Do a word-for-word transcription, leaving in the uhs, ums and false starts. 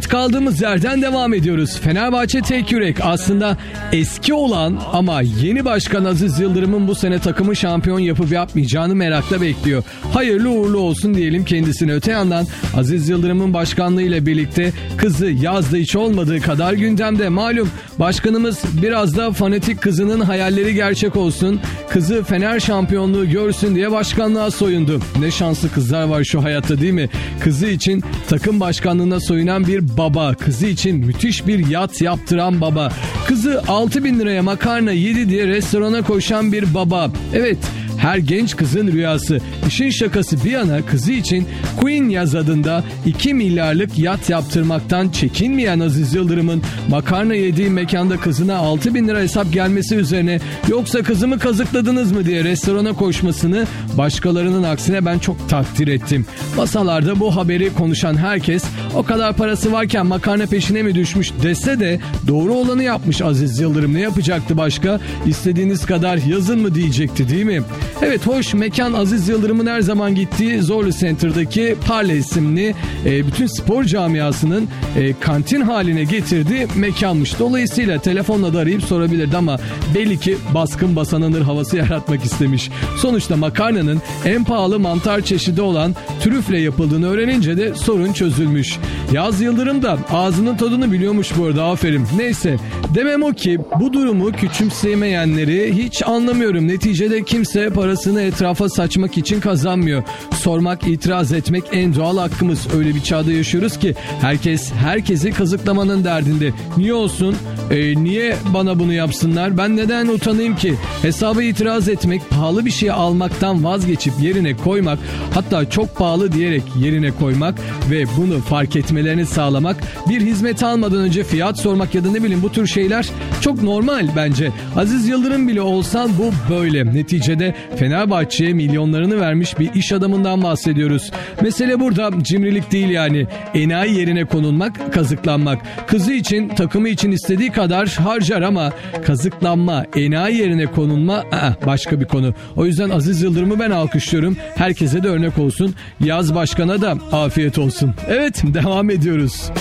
Evet, kaldığımız yerden devam ediyoruz. Fenerbahçe tek yürek. Aslında eski olan ama yeni başkan Aziz Yıldırım'ın bu sene takımı şampiyon yapıp yapmayacağını merakla bekliyor. Hayırlı uğurlu olsun diyelim kendisine. Öte yandan Aziz Yıldırım'ın başkanlığı ile birlikte kızı yazda hiç olmadığı kadar gündemde. Malum başkanımız biraz da fanatik, kızının hayalleri gerçek olsun, kızı Fener şampiyonluğu görsün diye başkanlığa soyundu. Ne şanslı kızlar var şu hayatta, değil mi? Kızı için takım başkanlığına soyunan bir baba, kızı için müthiş bir yat yaptıran baba, kızı altı bin liraya makarna yedi diye restorana koşan bir baba. Evet, her genç kızın rüyası. İşin şakası bir yana, kızı için Queen Yaz adında iki milyarlık yat yaptırmaktan çekinmeyen Aziz Yıldırım'ın makarna yediği mekanda kızına altı bin lira hesap gelmesi üzerine yoksa kızımı kazıkladınız mı diye restorana koşmasını başkalarının aksine ben çok takdir ettim. Masalarda bu haberi konuşan herkes o kadar parası varken makarna peşine mi düşmüş dese de doğru olanı yapmış Aziz Yıldırım. Ne yapacaktı başka? İstediğiniz kadar yazın mı diyecekti, değil mi? Evet, hoş mekan Aziz Yıldırım'ın her zaman gittiği Zorlu Center'daki Parle isimli e, bütün spor camiasının e, kantin haline getirdiği mekanmış. Dolayısıyla telefonla da arayıp sorabilirdi ama belli ki baskın basananır havası yaratmak istemiş. Sonuçta makarnanın en pahalı mantar çeşidi olan trüfle yapıldığını öğrenince de sorun çözülmüş. Yaz Yıldırım da ağzının tadını biliyormuş bu arada, aferin. Neyse, demem o ki bu durumu küçümseyemeyenleri hiç anlamıyorum. Neticede kimse parasını etrafa saçmak için kazanmıyor. Sormak, itiraz etmek en doğal hakkımız. Öyle bir çağda yaşıyoruz ki herkes herkesi kazıklamanın derdinde. Niye olsun? E, niye bana bunu yapsınlar? Ben neden utanayım ki? Hesaba itiraz etmek, pahalı bir şey almaktan vazgeçip yerine koymak, hatta çok pahalı diyerek yerine koymak ve bunu fark etmelerini sağlamak, bir hizmet almadan önce fiyat sormak ya da ne bileyim bu tür şeyler çok normal bence. Aziz Yıldırım bile olsan bu böyle. Neticede Fenerbahçe'ye milyonlarını vermiş bir iş adamından bahsediyoruz. Mesele burada cimrilik değil yani. Enayi yerine konulmak, kazıklanmak. Kızı için, takımı için istediği kadar harcar ama kazıklanma, enayi yerine konulma aa, başka bir konu. O yüzden Aziz Yıldırım'ı ben alkışlıyorum. Herkese de örnek olsun. Yaz başkana da afiyet olsun. Evet, devam ediyoruz.